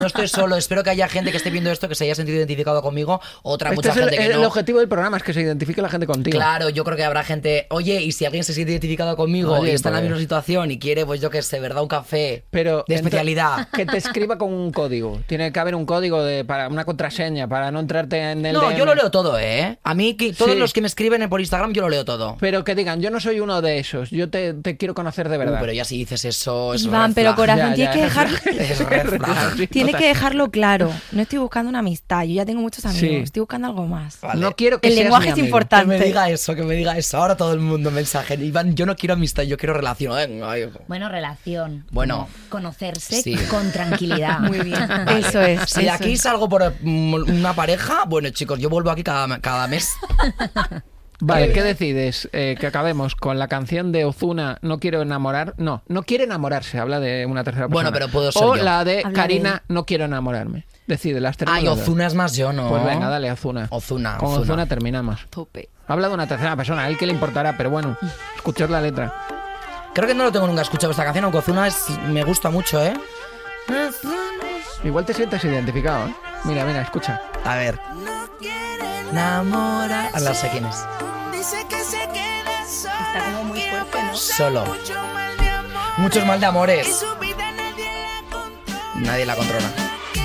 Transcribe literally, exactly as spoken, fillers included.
No estoy solo, espero que haya gente que esté viendo esto que se haya sentido identificado conmigo, otra este mucha es el, gente que el no. objetivo del programa es que se identifique la gente contigo. Claro, yo creo que habrá gente, oye, y si alguien se siente identificado conmigo Oye, y está en la pues. misma situación y quiere, pues yo qué sé, ¿verdad? Un café Pero de ento- especialidad. Que te escriba con un código. Tiene que haber un código de, para una contraseña para no entrarte en el No, D M. yo lo leo todo, ¿eh? A mí, que, todos Sí. los que me escriben por Instagram, yo lo leo todo. Pero que digan, yo no soy uno de esos. Yo te, te quiero conocer de verdad. Uh, pero ya si dices eso, es Iván, red pero flag. corazón, Ya, tienes ya. que dejar... Es red flag. Sí, Tienes total. que dejarlo claro. No estoy buscando una amistad. Yo ya tengo muchos amigos. Sí. Estoy buscando algo más. Vale. No quiero que El seas lenguaje mi es amigo. importante. Que me diga eso, que me diga eso. Ahora todo el mundo mensaje. Iván, yo no quiero amistad, yo quiero relación. Venga, hijo. Bueno, relación. Bueno. Como conocerse Sí. con tranquilidad. Muy bien. Eso es. Si de eso aquí es. salgo por mm, una pareja, bueno, chicos, yo vuelvo aquí cada, cada mes. Vale, ¿qué decides? Eh, que acabemos con la canción de Ozuna, No quiero enamorar. No, no quiere enamorarse, habla de una tercera persona. Bueno, pero puedo ser O yo. la de Habla Karina, No quiero enamorarme. Decide, las tenemos Ay, las dos. Ozuna es más yo, ¿no? Pues venga, dale, Ozuna. Ozuna, Con Ozuna. Ozuna terminamos. Tope. Habla de una tercera persona, a él que le importará, pero bueno, escuchar la letra. Creo que no lo tengo nunca escuchado esta canción, aunque Ozuna es, me gusta mucho, ¿eh? Igual te sientes identificado, ¿eh? Mira, mira, escucha. A ver. Enamora. Ah, la sé quién es. Está como muy fuerte, ¿no? Solo. Muchos mal de amores. Nadie la controla.